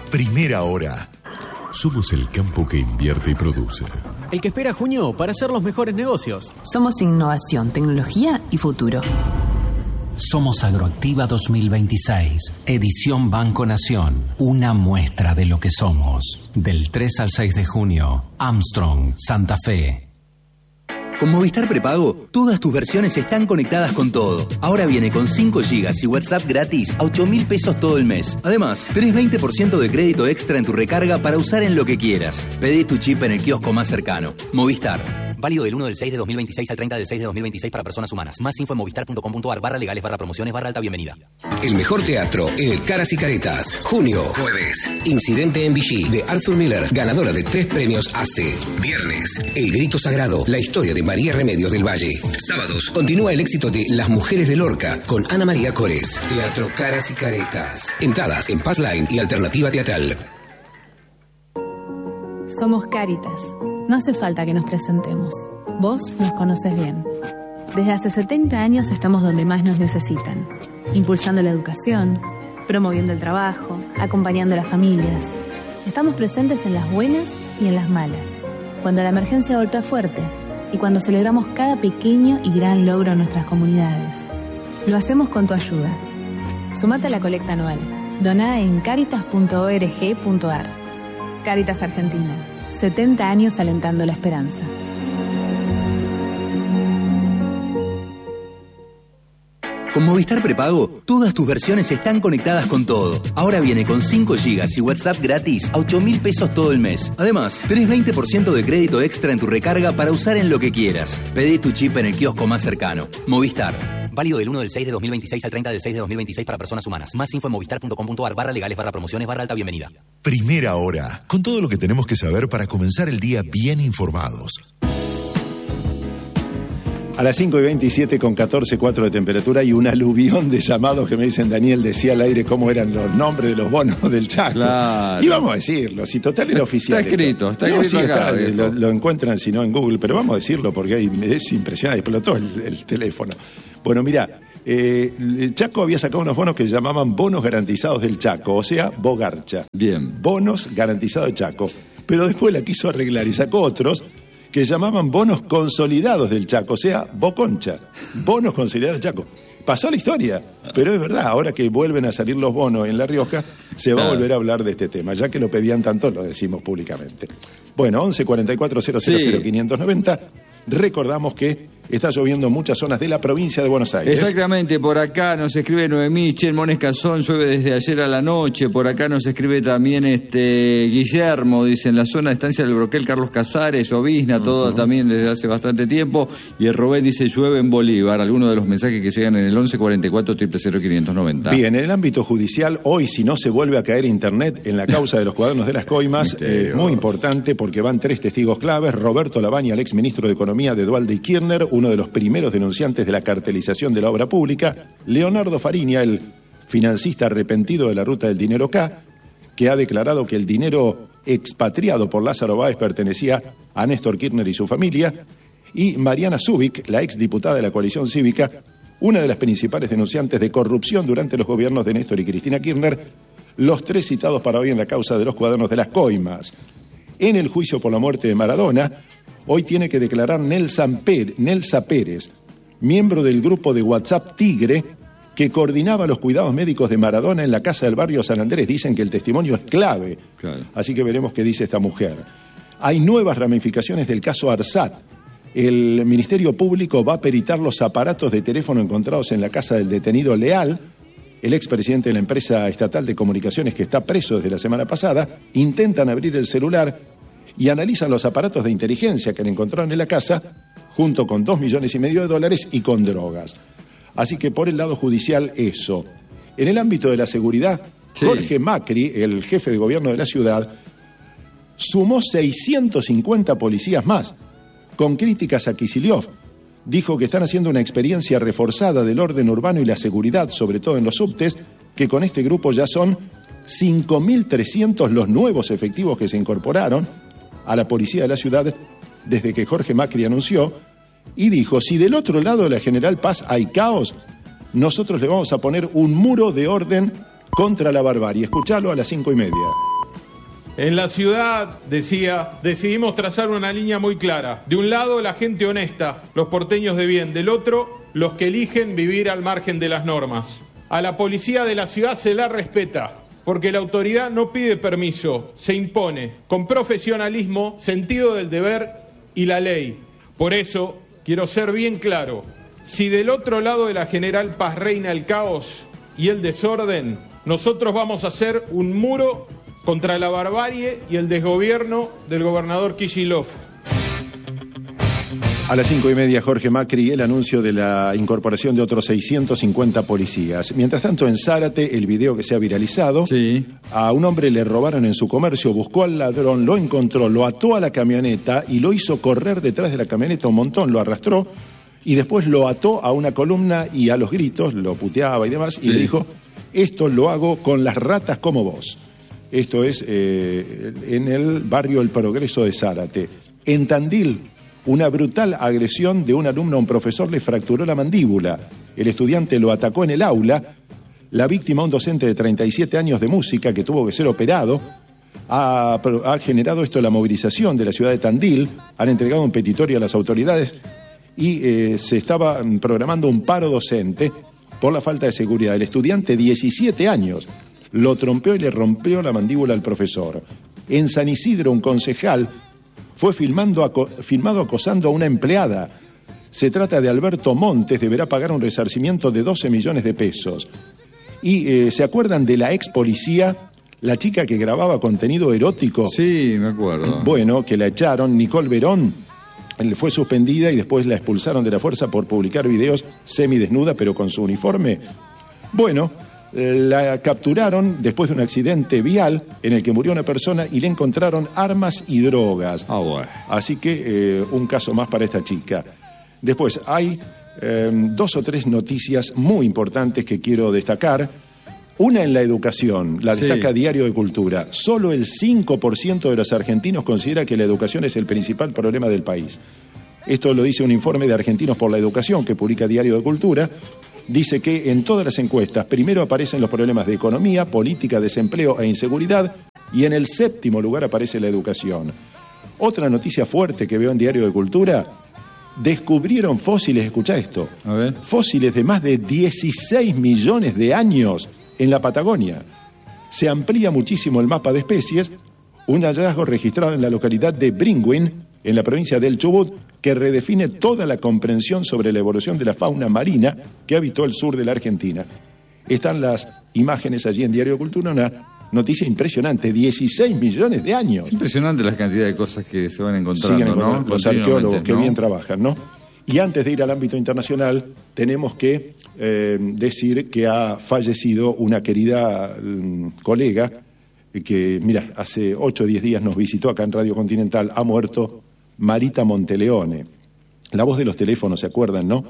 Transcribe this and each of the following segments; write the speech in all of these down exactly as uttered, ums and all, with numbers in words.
Primera hora. Somos el campo que invierte y produce. El que espera junio para hacer los mejores negocios. Somos innovación, tecnología y futuro. Somos Agroactiva dos mil veintiséis, edición Banco Nación, una muestra de lo que somos. Del tres al seis de junio, Armstrong, Santa Fe. Con Movistar Prepago, todas tus versiones están conectadas con todo. Ahora viene con cinco gigas y WhatsApp gratis a ocho mil pesos todo el mes. Además, tenés veinte por ciento de crédito extra en tu recarga para usar en lo que quieras. Pedí tu chip en el kiosco más cercano. Movistar. Válido del uno del seis de dos mil veintiséis al treinta del seis de dos mil veintiséis para personas humanas. Más info en movistar punto com punto ar barra legales barra promociones barra alta bienvenida. El mejor teatro en el Caras y Caretas. Junio, jueves. Incidente en Vichy de Arthur Miller, ganadora de tres premios A C. Viernes, El Grito Sagrado, la historia de María Remedios del Valle. Sábados, continúa el éxito de Las Mujeres de Lorca con Ana María Cores. Teatro Caras y Caretas. Entradas en Passline y Alternativa Teatral. Somos Cáritas. No hace falta que nos presentemos. Vos nos conoces bien. Desde hace setenta años estamos donde más nos necesitan. Impulsando la educación, promoviendo el trabajo, acompañando a las familias. Estamos presentes en las buenas y en las malas. Cuando la emergencia golpea fuerte y cuando celebramos cada pequeño y gran logro en nuestras comunidades. Lo hacemos con tu ayuda. Sumate a la colecta anual. Doná en caritas punto org punto ar. Cáritas Argentina. setenta años alentando la esperanza. Con Movistar Prepago, todas tus versiones están conectadas con todo. Ahora viene con cinco gigas y WhatsApp gratis a ocho mil pesos todo el mes. Además, tenés veinte por ciento de crédito extra en tu recarga para usar en lo que quieras. Pedí tu chip en el kiosco más cercano. Movistar. Válido del uno del seis de dos mil veintiséis al treinta del seis de dos mil veintiséis para personas humanas. Más info en movistar punto com punto ar barra legales barra promociones barra alta bienvenida. Primera hora. Con todo lo que tenemos que saber para comenzar el día bien informados. A las cinco y veintisiete con catorce punto cuatro de temperatura y un aluvión de llamados que me dicen, Daniel decía al aire cómo eran los nombres de los bonos del Chaco. Claro. Y vamos a decirlo, si total era oficial. Está escrito, está no, escrito sí, acá. Está, lo, lo encuentran si no en Google, pero vamos a decirlo porque ahí es impresionante, explotó el, el teléfono. Bueno, mirá, eh, el Chaco había sacado unos bonos que se llamaban bonos garantizados del Chaco, o sea, Bogarcha. Bien. Bonos garantizados del Chaco. Pero después la quiso arreglar y sacó otros que llamaban bonos consolidados del Chaco, o sea, Boconcha, bonos consolidados del Chaco. Pasó la historia, pero es verdad, ahora que vuelven a salir los bonos en La Rioja, se va claro. a volver a hablar de este tema, ya que lo pedían tanto, lo decimos públicamente. Bueno, once cuarenta y cuatro cero cero cero quinientos noventa, recordamos que está lloviendo en muchas zonas de la provincia de Buenos Aires. Exactamente, por acá nos escribe Noemí, Che, Mones Cazón, llueve desde ayer a la noche, por acá nos escribe también este Guillermo, dice, en la zona de estancia del Broquel, Carlos Casares, Obisna, uh-huh. todo también desde hace bastante tiempo, y el Robén dice, llueve en Bolívar, algunos de los mensajes que llegan en el once cuarenta y cuatro cero cero quinientos noventa. Bien, en el ámbito judicial, hoy si no se vuelve a caer internet en la causa de los cuadernos de las coimas, eh, muy importante porque van tres testigos claves, Roberto Lavagna, el exministro de Economía de Duhalde y Kirchner, uno de los primeros denunciantes de la cartelización de la obra pública, Leonardo Fariña, el financista arrepentido de la ruta del dinero K, que ha declarado que el dinero expatriado por Lázaro Báez pertenecía a Néstor Kirchner y su familia, y Mariana Zubik, la exdiputada de la coalición cívica, una de las principales denunciantes de corrupción durante los gobiernos de Néstor y Cristina Kirchner, los tres citados para hoy en la causa de los cuadernos de las coimas. En el juicio por la muerte de Maradona, hoy tiene que declarar Nelsa Pérez, miembro del grupo de WhatsApp Tigre, que coordinaba los cuidados médicos de Maradona en la casa del barrio San Andrés. Dicen que el testimonio es clave, claro. Así que veremos qué dice esta mujer. Hay nuevas ramificaciones del caso Arsat. El Ministerio Público va a peritar los aparatos de teléfono encontrados en la casa del detenido Leal, el expresidente de la empresa estatal de comunicaciones que está preso desde la semana pasada. Intentan abrir el celular y analizan los aparatos de inteligencia que le encontraron en la casa, junto con dos millones y medio de dólares y con drogas. Así que por el lado judicial, eso. En el ámbito de la seguridad, sí. Jorge Macri, el jefe de gobierno de la ciudad, sumó seiscientos cincuenta policías más, con críticas a Kicillof. Dijo que están haciendo una experiencia reforzada del orden urbano y la seguridad, sobre todo en los subtes, que con este grupo ya son cinco mil trescientos los nuevos efectivos que se incorporaron a la policía de la ciudad desde que Jorge Macri anunció, y dijo, si del otro lado de la General Paz hay caos, nosotros le vamos a poner un muro de orden contra la barbarie. Escuchalo a las cinco y media. En la ciudad, decía, decidimos trazar una línea muy clara. De un lado, la gente honesta, los porteños de bien. Del otro, los que eligen vivir al margen de las normas. A la policía de la ciudad se la respeta, porque la autoridad no pide permiso, se impone, con profesionalismo, sentido del deber y la ley. Por eso, quiero ser bien claro, si del otro lado de la General Paz reina el caos y el desorden, nosotros vamos a hacer un muro contra la barbarie y el desgobierno del gobernador Kicillof. A las cinco y media, Jorge Macri, el anuncio de la incorporación de otros seiscientos cincuenta policías. Mientras tanto, en Zárate, el video que se ha viralizado, sí. A un hombre le robaron en su comercio, buscó al ladrón, lo encontró, lo ató a la camioneta y lo hizo correr detrás de la camioneta un montón, lo arrastró y después lo ató a una columna y a los gritos, lo puteaba y demás, y sí. Le dijo, esto lo hago con las ratas como vos. Esto es eh, en el barrio El Progreso de Zárate. En Tandil, una brutal agresión de un alumno a un profesor le fracturó la mandíbula. El estudiante lo atacó en el aula. La víctima, un docente de treinta y siete años de música que tuvo que ser operado, ha, ha generado esto la movilización de la ciudad de Tandil. Han entregado un petitorio a las autoridades y eh, se estaba programando un paro docente por la falta de seguridad. El estudiante, diecisiete años, lo trompeó y le rompió la mandíbula al profesor. En San Isidro, un concejal fue filmando, aco- filmado acosando a una empleada. Se trata de Alberto Montes, deberá pagar un resarcimiento de doce millones de pesos. Y eh, ¿se acuerdan de la ex policía, la chica que grababa contenido erótico? Sí, me acuerdo. Bueno, que la echaron, Nicole Verón, fue suspendida y después la expulsaron de la fuerza por publicar videos semidesnuda, pero con su uniforme. Bueno, la capturaron después de un accidente vial en el que murió una persona y le encontraron armas y drogas. Ah, bueno. Así que eh, un caso más para esta chica. Después hay eh, dos o tres noticias muy importantes que quiero destacar. Una en la educación, la destaca sí. Diario de Cultura. Solo el cinco por ciento de los argentinos considera que la educación es el principal problema del país. Esto lo dice un informe de Argentinos por la Educación que publica Diario de Cultura. Dice que en todas las encuestas primero aparecen los problemas de economía, política, desempleo e inseguridad y en el séptimo lugar aparece la educación. Otra noticia fuerte que veo en Diario de Cultura, descubrieron fósiles, escuchá esto, a ver. Fósiles de más de dieciséis millones de años en la Patagonia. Se amplía muchísimo el mapa de especies, un hallazgo registrado en la localidad de Bringwin, en la provincia del Chubut, que redefine toda la comprensión sobre la evolución de la fauna marina que habitó el sur de la Argentina. Están las imágenes allí en Diario de Cultura, una noticia impresionante, dieciséis millones de años. Impresionante la cantidad de cosas que se van encontrando, Siguen encontrando, ¿no? Los arqueólogos que ¿no? bien trabajan, ¿no? Y antes de ir al ámbito internacional, tenemos que eh, decir que ha fallecido una querida um, colega que, mira, hace ocho o diez días nos visitó acá en Radio Continental, ha muerto Marita Monteleone. La voz de los teléfonos, ¿se acuerdan, no?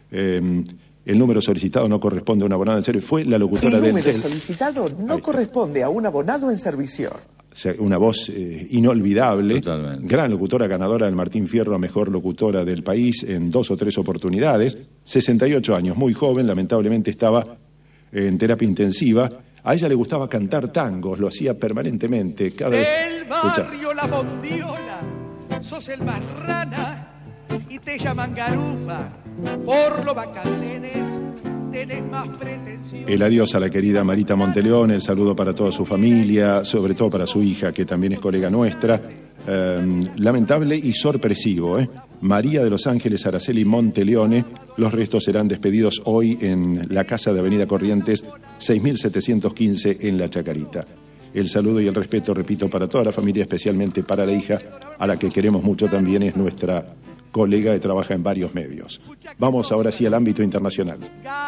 Eh, el número solicitado no corresponde a un abonado en servicio. Fue la locutora del... El número solicitado no Ahí. corresponde a un abonado en servicio. O sea, una voz eh, inolvidable. Totalmente. Gran locutora, ganadora del Martín Fierro a mejor locutora del país en dos o tres oportunidades. sesenta y ocho años, muy joven, lamentablemente estaba en terapia intensiva. A ella le gustaba cantar tangos, lo hacía permanentemente. Cada vez... El barrio La Bondiola, sos el más rana y te llaman garufa. Por lo bacán tenés, tenés más pretensión. El adiós a la querida Marita Monteleone, el saludo para toda su familia, sobre todo para su hija, que también es colega nuestra. Eh, lamentable y sorpresivo, ¿eh? María de los Ángeles Araceli Monteleone. Los restos serán despedidos hoy en la casa de Avenida Corrientes seis mil setecientos quince en La Chacarita. El saludo y el respeto, repito, para toda la familia, especialmente para la hija, a la que queremos mucho también, es nuestra colega que trabaja en varios medios. Vamos ahora sí al ámbito internacional.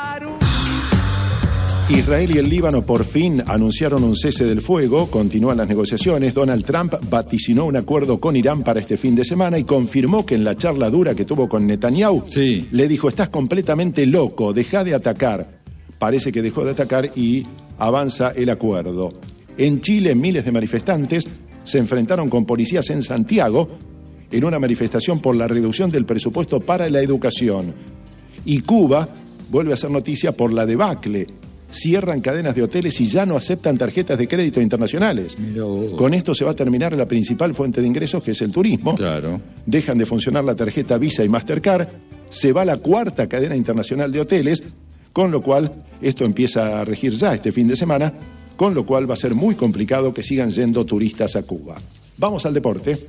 Israel y el Líbano por fin anunciaron un cese del fuego, continúan las negociaciones. Donald Trump vaticinó un acuerdo con Irán para este fin de semana y confirmó que en la charla dura que tuvo con Netanyahu, sí. le dijo, estás completamente loco, deja de atacar. Parece que dejó de atacar y avanza el acuerdo. En Chile, miles de manifestantes se enfrentaron con policías en Santiago en una manifestación por la reducción del presupuesto para la educación. Y Cuba vuelve a ser noticia por la debacle cierran cadenas de hoteles y ya no aceptan tarjetas de crédito internacionales. Con esto se va a terminar la principal fuente de ingresos, que es el turismo. Claro. Dejan de funcionar la tarjeta Visa y Mastercard. Se va la cuarta cadena internacional de hoteles, con lo cual esto empieza a regir ya este fin de semana, con lo cual va a ser muy complicado que sigan yendo turistas a Cuba. Vamos al deporte.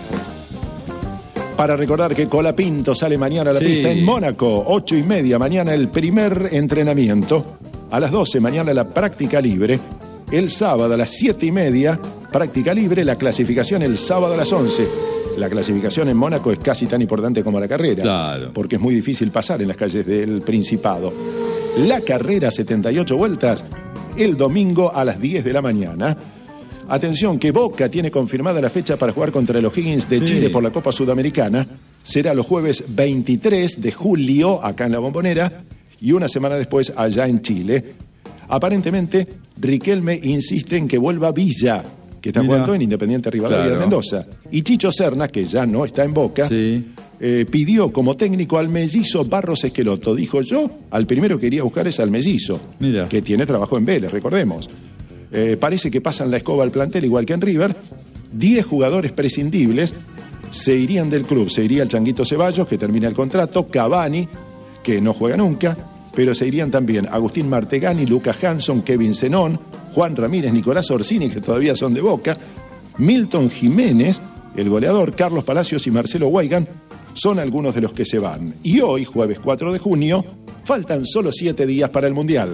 Para recordar que Colapinto sale mañana a la sí. pista en Mónaco, ocho y media, mañana el primer entrenamiento. A las doce, mañana la práctica libre. El sábado a las siete y media, práctica libre, la clasificación el sábado a las once. La clasificación en Mónaco es casi tan importante como la carrera, claro, porque es muy difícil pasar en las calles del Principado. La carrera, setenta y ocho vueltas, el domingo a las diez de la mañana. Atención, que Boca tiene confirmada la fecha para jugar contra el O'Higgins de sí. Chile por la Copa Sudamericana. Será los jueves veintitrés de julio, acá en La Bombonera, y una semana después allá en Chile. Aparentemente, Riquelme insiste en que vuelva Villa, que está Mira. jugando en Independiente Rivadavia claro. de Mendoza. Y Chicho Serna, que ya no está en Boca, sí. eh, pidió como técnico al mellizo Barros Esqueloto. Dijo yo, al primero que iría a buscar es al mellizo, Mira. que tiene trabajo en Vélez, recordemos. Eh, parece que pasan la escoba al plantel igual que en River. diez jugadores prescindibles se irían del club. Se iría el Changuito Ceballos, que termina el contrato, Cavani, que no juega nunca, pero se irían también Agustín Martegani, Lucas Hanson, Kevin Zenón, Juan Ramírez, Nicolás Orsini, que todavía son de Boca, Milton Jiménez, el goleador, Carlos Palacios y Marcelo Weigand son algunos de los que se van. Y hoy, jueves cuatro de junio, faltan solo siete días para el Mundial.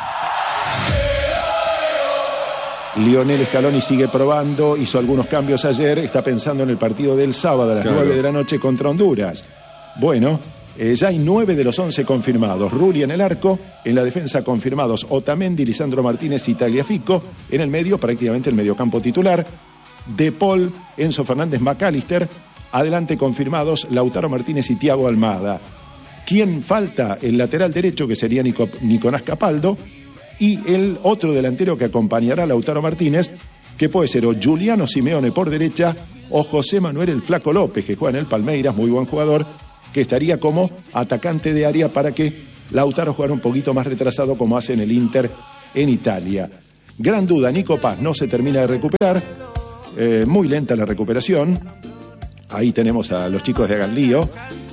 Lionel Scaloni sigue probando, hizo algunos cambios ayer, está pensando en el partido del sábado a las claro. nueve de la noche contra Honduras. Bueno, eh, ya hay nueve de los once confirmados. Rulli en el arco, en la defensa confirmados Otamendi, Lisandro Martínez y Tagliafico. En el medio, prácticamente el mediocampo titular. De Paul, Enzo Fernández, McAllister. Adelante confirmados Lautaro Martínez y Thiago Almada. ¿Quién falta? El lateral derecho, que sería Nico, Nicolás Capaldo. Y el otro delantero que acompañará a Lautaro Martínez, que puede ser o Giuliano Simeone por derecha o José Manuel el Flaco López, que juega en el Palmeiras, muy buen jugador, que estaría como atacante de área para que Lautaro jugara un poquito más retrasado como hace en el Inter en Italia. Gran duda, Nico Paz no se termina de recuperar, eh, muy lenta la recuperación. Ahí tenemos a los chicos de Hagan Lío.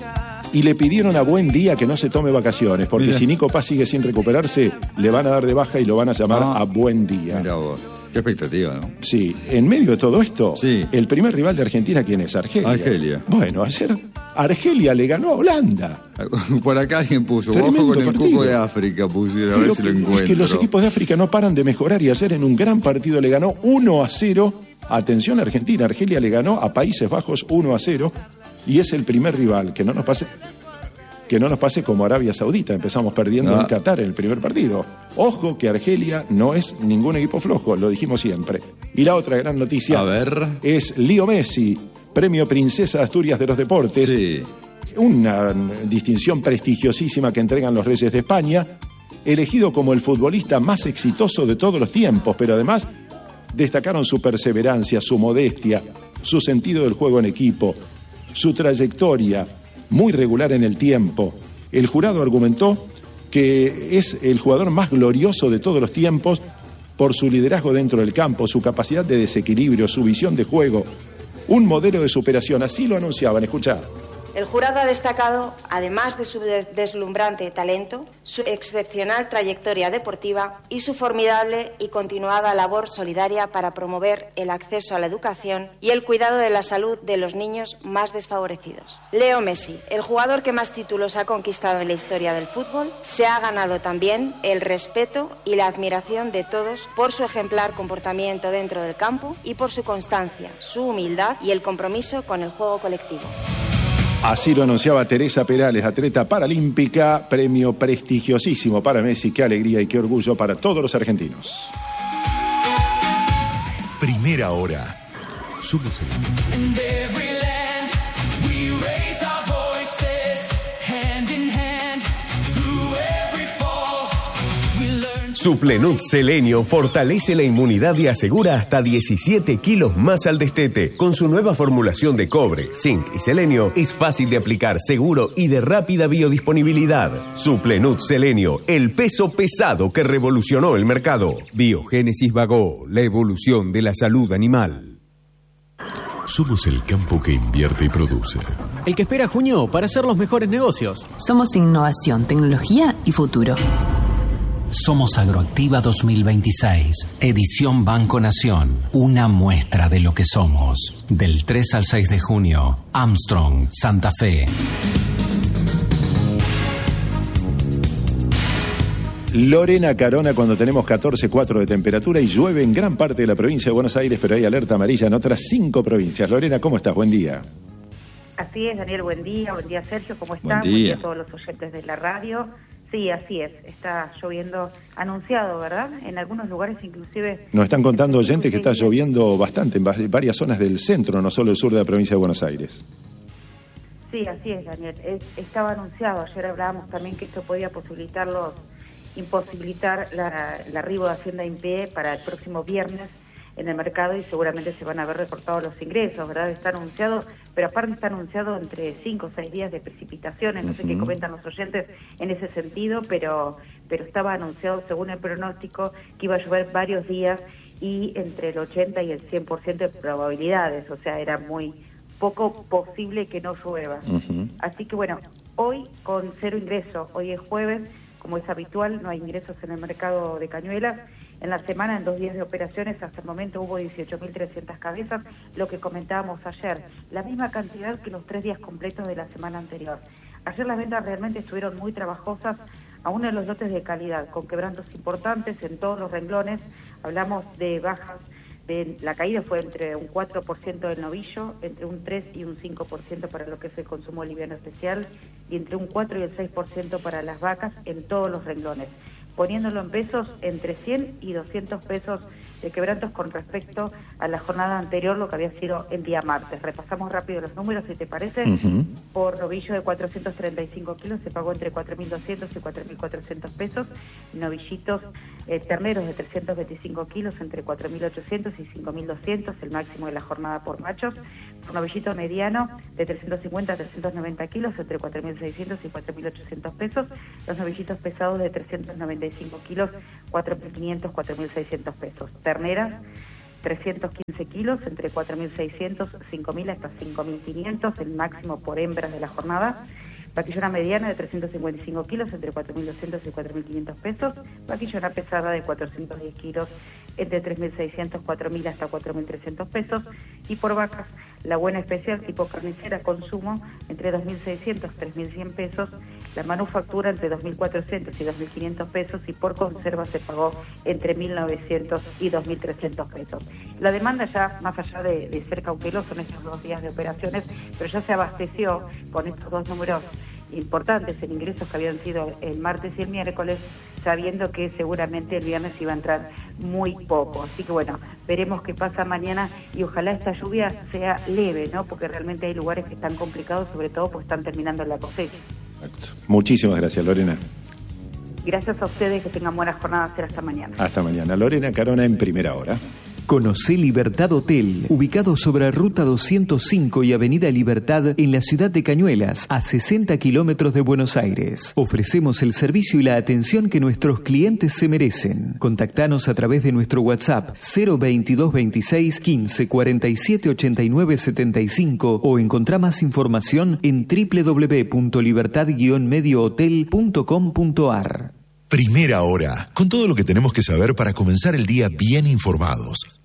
Y le pidieron a Buendía que no se tome vacaciones, porque Mira. si Nico Paz sigue sin recuperarse, le van a dar de baja y lo van a llamar ah, a Buendía. Mira vos, qué expectativa, ¿no? Sí, en medio de todo esto, sí. el primer rival de Argentina, ¿quién es? Argelia. Argelia. Bueno, ayer Argelia le ganó a Holanda. Por acá alguien puso, Tremendo ojo con el partido. cuco de África, pusieron, a ver Pero si lo que, encuentro. Es que los equipos de África no paran de mejorar y ayer en un gran partido le ganó uno a cero. Atención Argentina, Argelia le ganó a Países Bajos uno a cero y es el primer rival, que no nos pase... que no nos pase como Arabia Saudita, empezamos perdiendo no. en Qatar en el primer partido. Ojo que Argelia no es ningún equipo flojo, lo dijimos siempre. Y la otra gran noticia A ver. es Leo Messi, premio Princesa de Asturias de los Deportes. Sí. Una distinción prestigiosísima que entregan los Reyes de España, elegido como el futbolista más exitoso de todos los tiempos, pero además destacaron su perseverancia, su modestia, su sentido del juego en equipo, su trayectoria, muy regular en el tiempo. El jurado argumentó que es el jugador más glorioso de todos los tiempos por su liderazgo dentro del campo, su capacidad de desequilibrio, su visión de juego, un modelo de superación, así lo anunciaban, escuchá. El jurado ha destacado, además de su deslumbrante talento, su excepcional trayectoria deportiva y su formidable y continuada labor solidaria para promover el acceso a la educación y el cuidado de la salud de los niños más desfavorecidos. Leo Messi, el jugador que más títulos ha conquistado en la historia del fútbol, se ha ganado también el respeto y la admiración de todos por su ejemplar comportamiento dentro del campo y por su constancia, su humildad y el compromiso con el juego colectivo. Así lo anunciaba Teresa Perales, atleta paralímpica, premio prestigiosísimo para Messi. Qué alegría y qué orgullo para todos los argentinos. Primera hora. Somos el... Suplenut Selenio fortalece la inmunidad y asegura hasta diecisiete kilos más al destete. Con su nueva formulación de cobre, zinc y selenio, es fácil de aplicar, seguro y de rápida biodisponibilidad. Suplenut Selenio, el peso pesado que revolucionó el mercado. Biogénesis Bagó, la evolución de la salud animal. Somos el campo que invierte y produce. El que espera junio para hacer los mejores negocios. Somos innovación, tecnología y futuro. Somos Agroactiva dos mil veintiséis, edición Banco Nación, una muestra de lo que somos. Del tres al seis de junio, Armstrong, Santa Fe. Lorena Carona, cuando tenemos catorce coma cuatro de temperatura y llueve en gran parte de la provincia de Buenos Aires, pero hay alerta amarilla en otras cinco provincias. Lorena, ¿cómo estás? Buen día. Así es, Daniel, buen día. Buen día, Sergio, ¿cómo estás? Buen día. Buen día a todos los oyentes de la radio. Sí, así es, está lloviendo anunciado, ¿verdad? En algunos lugares inclusive... Nos están contando oyentes que está lloviendo bastante en varias zonas del centro, no solo el sur de la provincia de Buenos Aires. Sí, así es, Daniel. Es, estaba anunciado, ayer hablábamos también que esto podía posibilitar los, imposibilitar la, el arribo de Hacienda Impie para el próximo viernes en el mercado y seguramente se van a ver recortados los ingresos, ¿verdad? Está anunciado, pero aparte está anunciado entre cinco o seis días de precipitaciones, no sé uh-huh. qué comentan los oyentes en ese sentido, pero pero estaba anunciado según el pronóstico que iba a llover varios días y entre el ochenta y el cien por ciento de probabilidades, o sea, era muy poco posible que no llueva. Uh-huh. Así que bueno, hoy con cero ingreso, hoy es jueves, como es habitual, no hay ingresos en el mercado de Cañuelas. En la semana, en dos días de operaciones, hasta el momento hubo dieciocho mil trescientas cabezas, lo que comentábamos ayer, la misma cantidad que los tres días completos de la semana anterior. Ayer las ventas realmente estuvieron muy trabajosas, aún en los lotes de calidad, con quebrantos importantes en todos los renglones. Hablamos de bajas, de la caída fue entre un cuatro por ciento del novillo, entre un tres y un cinco por ciento para lo que es el consumo liviano especial, y entre un cuatro y el seis por ciento para las vacas en todos los renglones. Poniéndolo en pesos, entre cien y doscientos pesos de quebrantos con respecto a la jornada anterior, lo que había sido el día martes. Repasamos rápido los números, si te parece. Uh-huh. Por novillo de cuatrocientos treinta y cinco kilos se pagó entre cuatro mil doscientos y cuatro mil cuatrocientos pesos. Novillitos eh, terneros de trescientos veinticinco kilos entre cuatro mil ochocientos y cinco mil doscientos, el máximo de la jornada por machos. Por novillito mediano de trescientos cincuenta a trescientos noventa kilos entre cuatro mil seiscientos y cuatro mil ochocientos pesos. Los novillitos pesados de trescientos noventa y cinco kilos, cuatro mil quinientos, cuatro mil seiscientos pesos. Terneras, trescientos quince kilos, entre cuatro mil seiscientos, cinco mil hasta cinco mil quinientos, el máximo por hembras de la jornada. Vaquillona mediana de trescientos cincuenta y cinco kilos, entre cuatro mil doscientos y cuatro mil quinientos pesos. Vaquillona pesada de cuatrocientos diez kilos, entre tres mil seiscientos, cuatro mil hasta cuatro mil trescientos pesos. Y por vacas, la buena especial tipo carnicera consumo entre dos mil seiscientos, tres mil cien pesos. La manufactura entre dos mil cuatrocientos y dos mil quinientos pesos. Y por conserva se pagó entre mil novecientos y dos mil trescientos pesos. La demanda ya, más allá de, de ser cauteloso en estos dos días de operaciones, pero ya se abasteció con estos dos números importantes en ingresos que habían sido el martes y el miércoles, sabiendo que seguramente el viernes iba a entrar muy poco. Así que bueno, veremos qué pasa mañana y ojalá esta lluvia sea leve, ¿no? Porque realmente hay lugares que están complicados, sobre todo porque están terminando la cosecha. Muchísimas gracias, Lorena. Gracias a ustedes, que tengan buena jornada. Será hasta mañana. Hasta mañana. Lorena Carona en Primera Hora. Conocé Libertad Hotel, ubicado sobre Ruta doscientos cinco y Avenida Libertad en la ciudad de Cañuelas, a sesenta kilómetros de Buenos Aires. Ofrecemos el servicio y la atención que nuestros clientes se merecen. Contactanos a través de nuestro WhatsApp cero veintidós veintiséis quince cuarenta y siete ochenta y nueve setenta y cinco o encontrá más información en doble u doble u doble u punto libertad guion medio hotel punto com punto a r. Primera Hora, con todo lo que tenemos que saber para comenzar el día bien informados.